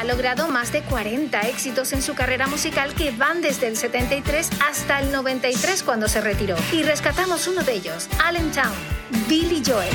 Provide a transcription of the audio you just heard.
Ha logrado más de 40 éxitos en su carrera musical que van desde el 73 hasta el 93 cuando se retiró. Y rescatamos uno de ellos, Allentown, Billy Joel.